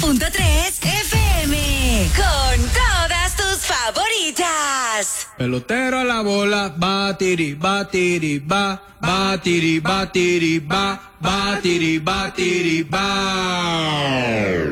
FM. Con todas tus favoritas. Pelotero a la bola, batiri, batiri, ba, batiri, batiri, ba, batiri, batiri, ba.